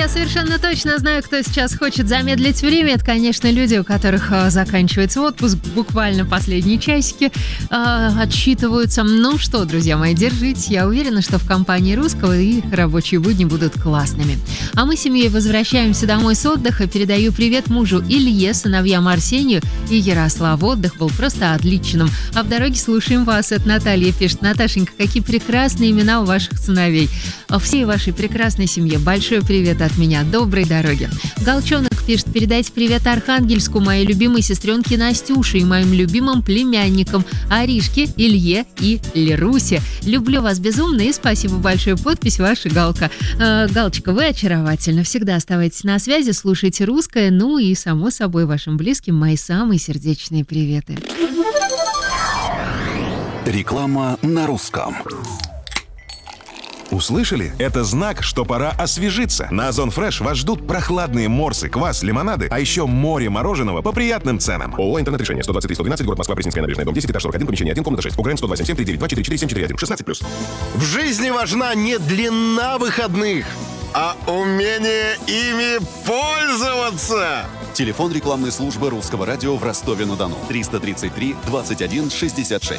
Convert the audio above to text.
я совершенно точно знаю, кто сейчас хочет замедлить время. Это, конечно, люди, у которых заканчивается отпуск. Буквально последние часики отсчитываются. Ну что, друзья мои, держитесь. Я уверена, что в компании русского и рабочие будни будут классными. А мы с семьей возвращаемся домой с отдыха. Передаю привет мужу Илье, сыновьям Арсению и Ярославу. Отдых был просто отличным. А в дороге слушаем вас. Это Наталья пишет. Наташенька, какие прекрасные имена у ваших сыновей. Всей вашей прекрасной семье большой привет от меня. Доброй дороги. Галчонок пишет. Передайте привет Архангельску, моей любимой сестренке Настюше и моим любимым племянникам Аришке, Илье и Лерусе. Люблю вас безумно и спасибо большое. Подпись ваша, Галка. Галочка, вы очаровательны. Всегда оставайтесь на связи, слушайте русское. Ну и, само собой, вашим близким мои самые сердечные приветы. Реклама на русском. Услышали? Это знак, что пора освежиться. На Озон Фреш вас ждут прохладные морсы, квас, лимонады, а еще море мороженого по приятным ценам. ООО «Интернет-решение», 123-112, город Москва, Пресненская набережная, дом 10, этаж 41, помещение 1, комната 6. УГРН 127-739-244-741, 16+. В жизни важна не длина выходных, а умение ими пользоваться. Телефон рекламной службы Русского радио в Ростове-на-Дону. 333 21 66.